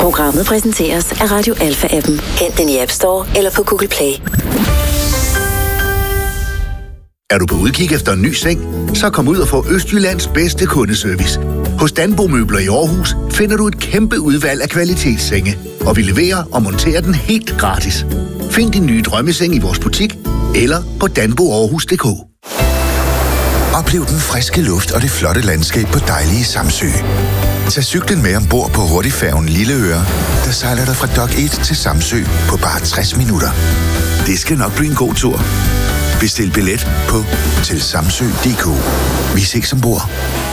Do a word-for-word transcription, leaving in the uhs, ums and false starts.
Programmet præsenteres af Radio Alpha-appen. Hent den i App Store eller på Google Play. Er du på udkig efter en ny seng? Så kom ud og få Østjyllands bedste kundeservice. Hos Danbo Møbler i Aarhus finder du et kæmpe udvalg af kvalitetssenge, og vi leverer og monterer den helt gratis. Find din nye drømmeseng i vores butik eller på danbo aarhus punktum d k. Oplev den friske luft og det flotte landskab på dejlige Samsø. Tag cyklen med ombord på hurtigfærgen Lilleøre, der sejler dig fra Dok et til Samsø på bare tres minutter. Det skal nok blive en god tur. Bestil billet på til samsø punktum d k. Vi ses ombord.